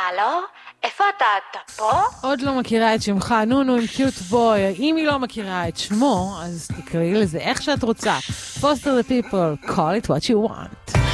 הלו? איפה אתה פה? עוד לא מכירה את שמך, נו עם קיוט בוי. אם היא לא מכירה את שמו, אז תקראי לזה איך שאת רוצה. Foster the people, call it what you want.